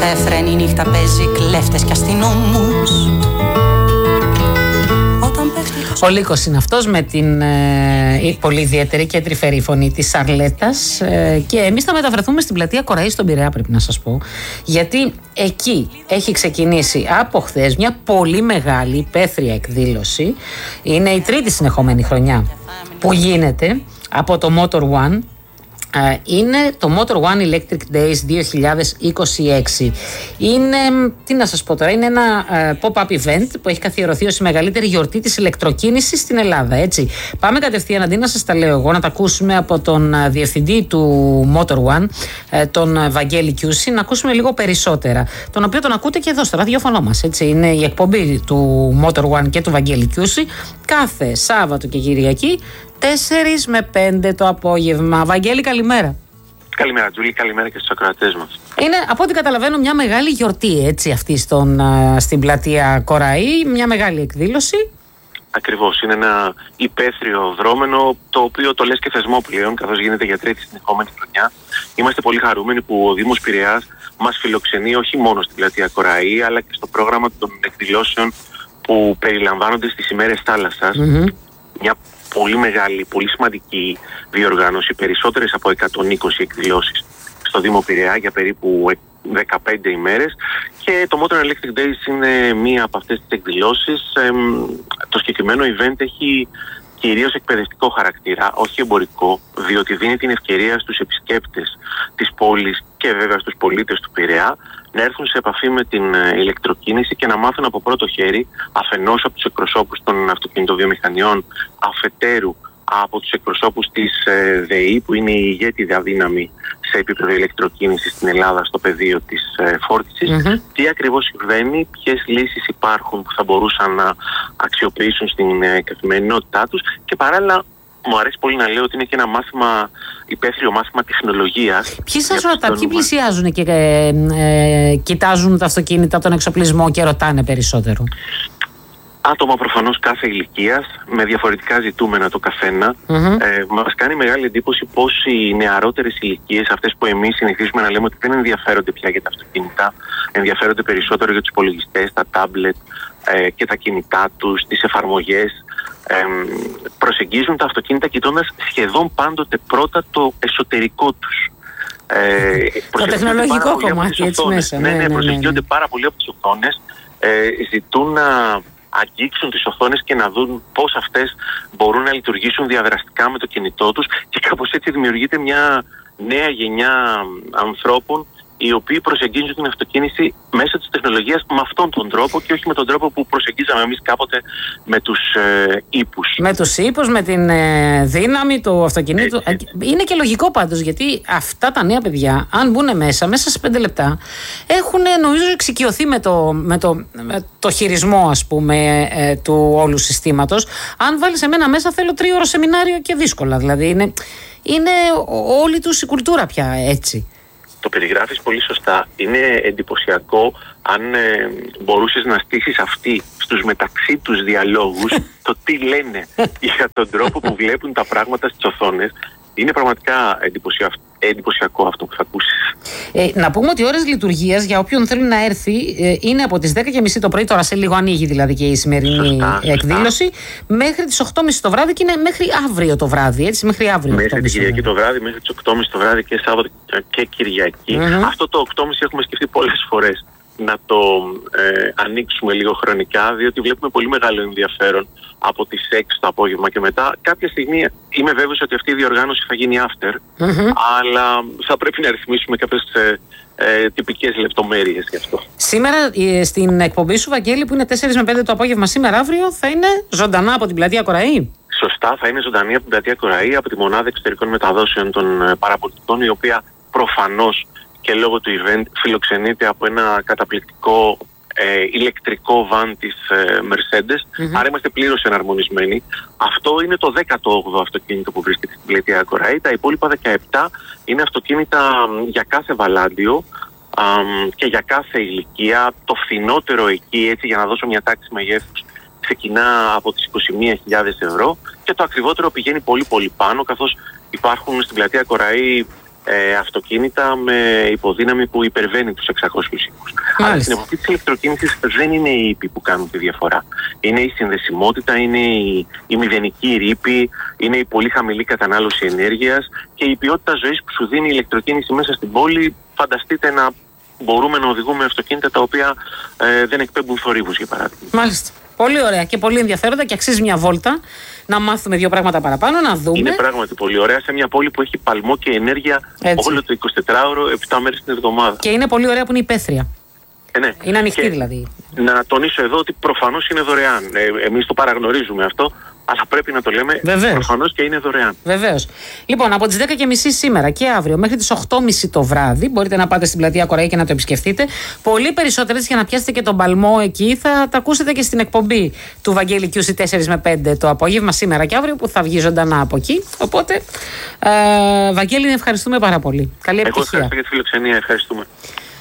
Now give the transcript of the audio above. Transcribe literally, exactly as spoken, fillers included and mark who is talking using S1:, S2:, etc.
S1: σε φρένη νύχτα παίζει κλέφτες και αστυνόμους.
S2: Ο Λύκος είναι αυτός με την ε, πολύ ιδιαίτερη και τρυφερή φωνή της Σαρλέτας ε, και εμείς θα μεταφερθούμε στην πλατεία Κοραή στον Πειραιά, πρέπει να σας πω, γιατί εκεί έχει ξεκινήσει από χθες μια πολύ μεγάλη υπαίθρια εκδήλωση. Είναι η τρίτη συνεχόμενη χρονιά που γίνεται από το Motor One. Είναι το Motor One Electric Days δύο χιλιάδες είκοσι έξι. Είναι, τι να σας πω τώρα, είναι ένα pop-up event που έχει καθιερωθεί ως η μεγαλύτερη γιορτή της ηλεκτροκίνησης στην Ελλάδα, έτσι. Πάμε κατευθείαν, αντί να σας τα λέω εγώ, να τα ακούσουμε από τον διευθυντή του Motor One, τον Βαγγέλη Κιούση, να ακούσουμε λίγο περισσότερα. Τον οποίο τον ακούτε και εδώ στο ραδιόφωνο μας, έτσι. Είναι η εκπομπή του Motor One και του Βαγγέλη Κιούση κάθε Σάββατο και Κυριακή, τέσσερις με πέντε το απόγευμα. Βαγγέλη, καλημέρα.
S3: Καλημέρα, Τζούλη, καλημέρα και στους ακροατές μας.
S2: Είναι, από ό,τι καταλαβαίνω, μια μεγάλη γιορτή, έτσι, αυτή στον, στην πλατεία Κοραή, μια μεγάλη εκδήλωση.
S3: Ακριβώς, είναι ένα υπαίθριο δρόμενο, το οποίο το λες και θεσμό πλέον, καθώς γίνεται για τρίτη συνεχόμενη χρονιά. Είμαστε πολύ χαρούμενοι που ο Δήμος Πειραιάς μας φιλοξενεί όχι μόνο στην πλατεία Κοραή, αλλά και στο πρόγραμμα των εκδηλώσεων που περιλαμβάνονται στις ημέρες θάλασσας. Mm-hmm. Μια πολύ μεγάλη, πολύ σημαντική διοργάνωση, περισσότερες από εκατόν είκοσι εκδηλώσεις στο Δήμο Πειραιά για περίπου δεκαπέντε ημέρες, και το Motor Electric Days είναι μία από αυτές τις εκδηλώσεις. Ε, το συγκεκριμένο event έχει κυρίως εκπαιδευτικό χαρακτήρα, όχι εμπορικό, διότι δίνει την ευκαιρία στους επισκέπτες της πόλης και βέβαια στους πολίτες του Πειραιά να έρθουν σε επαφή με την ηλεκτροκίνηση και να μάθουν από πρώτο χέρι, αφενός από τους εκπροσώπους των αυτοκινητοβιομηχανιών, αφετέρου από τους εκπροσώπους της ε, ΔΕΗ, που είναι η ηγέτιδα δύναμη σε επίπεδο ηλεκτροκίνησης στην Ελλάδα στο πεδίο της ε, φόρτισης, mm-hmm. τι ακριβώς συμβαίνει, ποιες λύσεις υπάρχουν που θα μπορούσαν να αξιοποιήσουν στην ε, καθημερινότητά τους, και παράλληλα μου αρέσει πολύ να λέω ότι είναι και ένα μάθημα, υπαίθριο μάθημα τεχνολογίας.
S2: Ποιοι σας ρωτά, ποιοι πλησιάζουν και ε, ε, κοιτάζουν τα αυτοκίνητα, τον εξοπλισμό και ρωτάνε περισσότερο?
S3: Άτομα προφανώς κάθε ηλικίας, με διαφορετικά ζητούμενα το καθένα. Mm-hmm. Ε, μας κάνει μεγάλη εντύπωση πως οι νεαρότερες ηλικίες, αυτές που εμείς συνηθίζουμε να λέμε ότι δεν ενδιαφέρονται πια για τα αυτοκίνητα, ενδιαφέρονται περισσότερο για τους υπολογιστές, τα τάμπλετ ε, και τα κινητά τους, τις εφαρμογές, ε, προσεγγίζουν τα αυτοκίνητα κοιτώντας σχεδόν πάντοτε πρώτα το εσωτερικό τους. Ε,
S2: το τεχνολογικό κομμάτι, έτσι μέσα.
S3: Ναι, ναι, ναι, ναι, προσεγγίζονται ναι, ναι. πάρα πολύ από τις οθόνες, ε, ζητούν να αγγίξουν τις οθόνες και να δουν πώς αυτές μπορούν να λειτουργήσουν διαδραστικά με το κινητό τους, και κάπως έτσι δημιουργείται μια νέα γενιά ανθρώπων οι οποίοι προσεγγίζουν την αυτοκίνηση μέσω της τεχνολογίας με αυτόν τον τρόπο και όχι με τον τρόπο που προσεγγίζαμε εμείς κάποτε με τους ε, ύπους.
S2: Με τους ύπους, με την ε, δύναμη του αυτοκινήτου. Ε, ε, Είναι και λογικό πάντως, γιατί αυτά τα νέα παιδιά, αν μπουν μέσα, μέσα σε πέντε λεπτά, έχουν νομίζω εξοικειωθεί με το, με το, με το χειρισμό, ας πούμε, ε, του όλου συστήματος. Αν βάλεις εμένα μέσα, θέλω τρίωρο σεμινάριο και δύσκολα. Δηλαδή είναι, είναι όλη τους η κουλτούρα πια έτσι.
S3: Το περιγράφεις πολύ σωστά. Είναι εντυπωσιακό αν ε, μπορούσες να στήσεις αυτοί στους μεταξύ τους διαλόγους το τι λένε για τον τρόπο που βλέπουν τα πράγματα στις οθόνες. Είναι πραγματικά εντυπωσιακό, εντυπωσιακό αυτό που θα ακούσεις.
S2: Ε, να πούμε ότι οι ώρες λειτουργίας για όποιον θέλει να έρθει ε, είναι από τις δέκα και μισή το πρωί, τώρα σε λίγο ανοίγει δηλαδή και η σημερινή σωστά, εκδήλωση, σωστά. μέχρι τις οκτώ και μισή το βράδυ, και είναι μέχρι αύριο το βράδυ, έτσι, μέχρι αύριο.
S3: Μέχρι την Κυριακή το βράδυ, μέχρι τις οκτώ και μισή το βράδυ και Σάββατο και Κυριακή. Mm-hmm. Αυτό το οκτώ και μισή έχουμε σκεφτεί πολλές φορές να το ε, ανοίξουμε λίγο χρονικά, διότι βλέπουμε πολύ μεγάλο ενδιαφέρον από τις έξι το απόγευμα και μετά. Κάποια στιγμή είμαι βέβαιος ότι αυτή η διοργάνωση θα γίνει after, mm-hmm. αλλά θα πρέπει να ρυθμίσουμε κάποιες ε, ε, τυπικές λεπτομέρειες γι' αυτό.
S2: Σήμερα ε, στην εκπομπή σου, Βαγγέλη, που είναι τέσσερις με πέντε το απόγευμα σήμερα, αύριο, θα είναι ζωντανά από την πλατεία Κοραή.
S3: Σωστά, θα είναι ζωντανή από την πλατεία Κοραή, από τη Μονάδα Εξωτερικών Μεταδόσεων των ε, Παραπολιτικών, η οποία προφανώς και λόγω του event φιλοξενείται από ένα καταπληκτικό ε, ηλεκτρικό βαν της ε, Mercedes, mm-hmm. άρα είμαστε πλήρως εναρμονισμένοι. Αυτό είναι το δέκατο όγδοο αυτοκίνητο που βρίσκεται στην πλατεία Κοραή. Τα υπόλοιπα δεκαεπτά είναι αυτοκίνητα για κάθε βαλάντιο α, και για κάθε ηλικία. Το φθηνότερο εκεί, έτσι για να δώσω μια τάξη μεγέθους, ξεκινά από τις είκοσι μία χιλιάδες ευρώ, και το ακριβότερο πηγαίνει πολύ πολύ πάνω, καθώς υπάρχουν στην πλατεία Κοραή ε, αυτοκίνητα με υποδύναμη που υπερβαίνει τους εξακόσιους οίκους. Αλλά στην εποχή της ηλεκτροκίνησης δεν είναι οι ήποι που κάνουν τη διαφορά. Είναι η συνδεσιμότητα, είναι η, η μηδενική ρήπη, είναι η πολύ χαμηλή κατανάλωση ενέργειας και η ποιότητα ζωής που σου δίνει η ηλεκτροκίνηση μέσα στην πόλη. Φανταστείτε να μπορούμε να οδηγούμε αυτοκίνητα τα οποία ε, δεν εκπέμπουν θορύβους, για παράδειγμα.
S2: Μάλιστα. Πολύ ωραία και πολύ ενδιαφέροντα και αξίζει μια βόλτα να μάθουμε δύο πράγματα παραπάνω, να δούμε.
S3: Είναι πράγματι πολύ ωραία σε μια πόλη που έχει παλμό και ενέργεια έτσι. Όλο το εικοσιτετράωρο, επτά μέρες την εβδομάδα.
S2: Και είναι πολύ ωραία που είναι υπαίθρια.
S3: Ε, ναι.
S2: Είναι ανοιχτή
S3: και
S2: δηλαδή.
S3: Να τονίσω εδώ ότι προφανώς είναι δωρεάν. Ε, εμείς το παραγνωρίζουμε αυτό, αλλά πρέπει να το λέμε προφανώς και είναι δωρεάν.
S2: Βεβαίως. Λοιπόν, από τις δέκα και μισή σήμερα και αύριο μέχρι τις οκτώ και μισή το βράδυ μπορείτε να πάτε στην πλατεία Κοραή και να το επισκεφτείτε. Πολύ περισσότερες για να πιάσετε και τον παλμό εκεί θα τα ακούσετε και στην εκπομπή του Βαγγέλη κιου σι τέσσερα με πέντε το απόγευμα σήμερα και αύριο που θα βγει ζωντανά από εκεί. Οπότε, ε, Βαγγέλη, ευχαριστούμε πάρα πολύ. Καλή επιτυχία.
S3: Εγώ ευχαριστώ για τη φιλοξενία. Ευχαριστούμε.